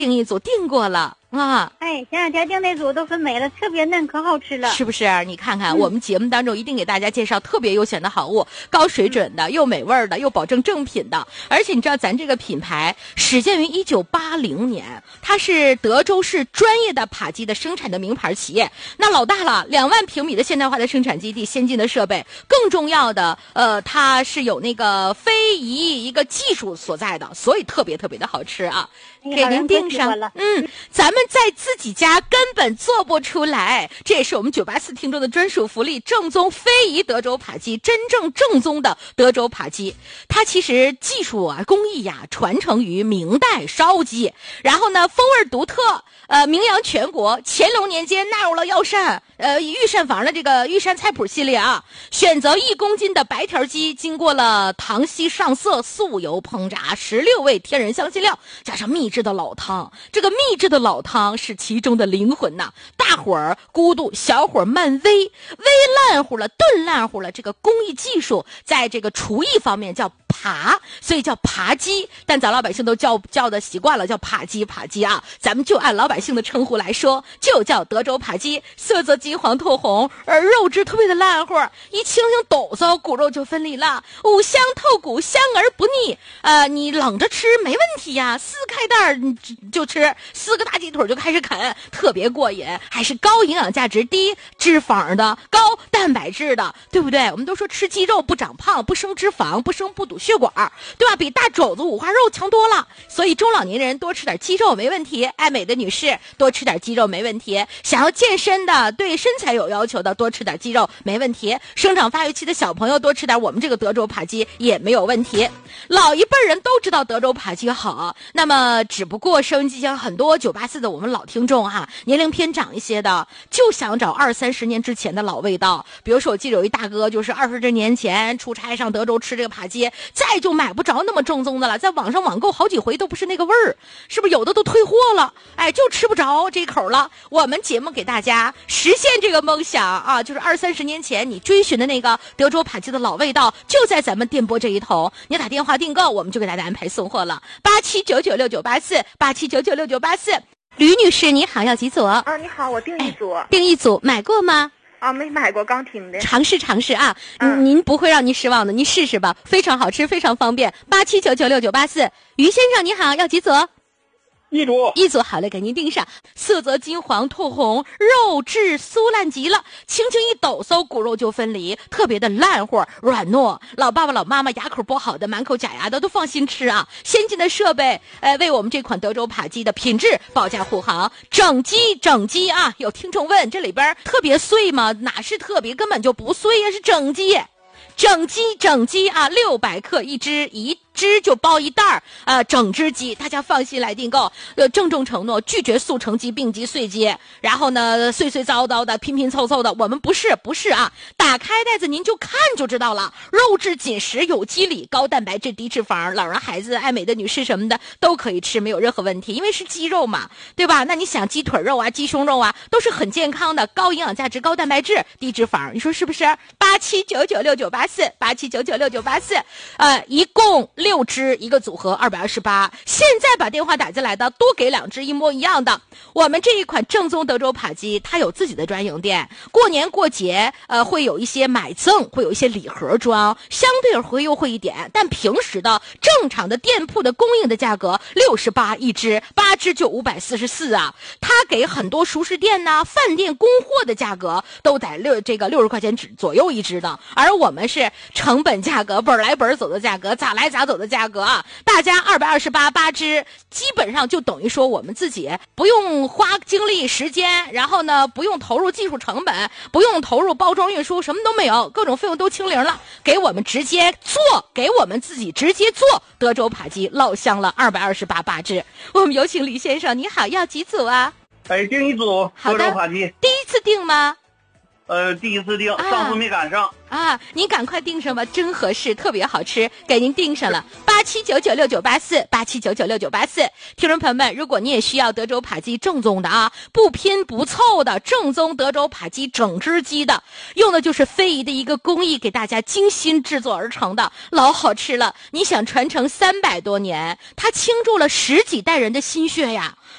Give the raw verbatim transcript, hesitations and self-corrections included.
订一组订过了啊。 哎，前两天订那组都分没了，特别嫩，可好吃了。 是不是？你看看、嗯、我们节目当中一定给大家介绍特别优选的好物，高水准的，又美味的，又保证正品的。而且你知道咱这个品牌始建于一九八零年，它是德州市专业的扒鸡的生产的名牌企业。那老大了，两万平米的现代化的生产基地，先进的设备，更重要的，呃，它是有那个非遗一个技术所在的，所以特别特别的好吃啊。给您订上，嗯，咱们在自己家根本做不出来，这也是我们九八四听众的专属福利。正宗非遗德州扒鸡，真正正宗的德州扒鸡，它其实技术啊工艺呀、啊、传承于明代烧鸡，然后呢风味独特，呃名扬全国。乾隆年间纳入了药膳呃御膳房的这个御膳菜谱系列啊，选择一公斤的白条鸡，经过了糖稀上色、素油烹炸，十六味天然香辛料，加上秘制的老汤。这个秘制的老汤是其中的灵魂呐、啊，大火儿咕嘟，小火慢煨，煨烂乎了，炖烂乎了。这个工艺技术在这个厨艺方面叫扒，所以叫扒鸡，但咱老百姓都叫叫的习惯了，叫扒鸡扒鸡啊。咱们就按老百姓的称呼来说，就叫德州扒鸡，色泽金黄透红，而肉质特别的烂乎，一轻轻抖擞，骨肉就分离了，五香透骨，香而不腻。呃，你冷着吃没问题呀，撕开袋儿就吃，四个大鸡腿就开始啃，特别过瘾，还是高营养价值、低脂肪的、高蛋白质的，对不对？我们都说吃鸡肉不长胖，不生脂肪，不生不堵血管，对吧？比大肘子五花肉强多了。所以中老年人多吃点鸡肉没问题，爱美的女士多吃点鸡肉没问题，想要健身的、对身材有要求的多吃点鸡肉没问题，生长发育期的小朋友多吃点我们这个德州扒鸡也没有问题。老一辈人都知道德州扒鸡好，那么只不过收音机上很多九八四的我们老听众哈、啊，年龄偏长一些的，就想找二三十年之前的老味道。比如说我记得有一大哥就是二十多年前出差上德州吃这个扒鸡，再就买不着那么正宗的了，在网上网购好几回都不是那个味儿，是不是有的都退货了？哎，就吃不着这口了。我们节目给大家实现这个梦想啊，就是二三十年前你追寻的那个德州扒鸡的老味道，就在咱们电波这一头。你打电话订购，我们就给大家安排送货了。八七九九六九八四，八七九九六九八四。吕女士你好，要几组？ 啊，你好，我订一组。 哎、订一组，买过吗？ 啊，没买过，刚听的。 尝试尝试啊， 嗯、 您不会让您失望的，您试试吧，非常好吃，非常方便。八七九九六九八四，于先生你好，要几组？ 一组， 一组好嘞，给您订上。色泽金黄透红，肉质酥烂极了，轻轻一抖擞，骨肉就分离，特别的烂乎软糯。老爸爸老妈妈牙口不好的，满口假牙的都放心吃啊！先进的设备，呃，为我们这款德州扒鸡的品质保驾护航。整鸡整鸡啊！有听众问，这里边特别碎吗？哪是特别，根本就不碎呀，是整鸡。整鸡整鸡啊，六百克一只，一只就包一袋儿，呃，整只鸡，大家放心来订购。呃，郑重承诺，拒绝速成鸡、病鸡、碎鸡，然后呢，碎碎糟糟的、拼拼凑凑的，我们不是不是啊！打开袋子您就看就知道了，肉质紧实，有肌理，高蛋白质、低脂肪，老人、孩子、爱美的女士什么的都可以吃，没有任何问题，因为是鸡肉嘛，对吧？那你想鸡腿肉啊、鸡胸肉啊，都是很健康的，高营养价值、高蛋白质、低脂肪，你说是不是？八七九九六九八四，八七九九六九八四，呃，一共六只一个组合，二百二十八。现在把电话打进来的，多给两只一模一样的。我们这一款正宗德州扒鸡，它有自己的专营店，过年过节，呃，会有一些买赠，会有一些礼盒装，相对会优惠一点。但平时的正常的店铺的供应的价格，六十八一只，八只就五百四十四啊。它给很多熟食店呐、饭店供货的价格都在六这个六十块钱左右一只的，而我们是成本价格，本来本走的价格，咋来咋走的价格啊！大家二百二十八八只，基本上就等于说我们自己不用花精力时间，然后呢不用投入技术成本，不用投入包装运输，什么都没有，各种费用都清零了，给我们直接做，给我们自己直接做德州扒鸡，老香了，二百二十八八只。我们有请李先生，你好，要几组啊？ 哎，订一组德州扒鸡。 第一次订吗？ 呃，第一次订，上次没赶上啊，您赶快订上吧，真合适，特别好吃，给您订上了。八七九九六九八四，八七九九六九八四。听众朋友们，如果你也需要德州扒鸡正宗的啊，不拼不凑的正宗德州扒鸡整只鸡的，用的就是非遗的一个工艺，给大家精心制作而成的，老好吃了。你想传承三百多年，它倾注了十几代人的心血呀。